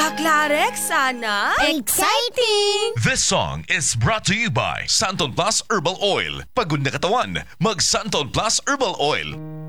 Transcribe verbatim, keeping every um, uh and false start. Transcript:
Kaklarek, sana? Exciting! This song is brought to you by Santon Plus Herbal Oil. Pagod na katawan, mag Santon Plus Herbal Oil.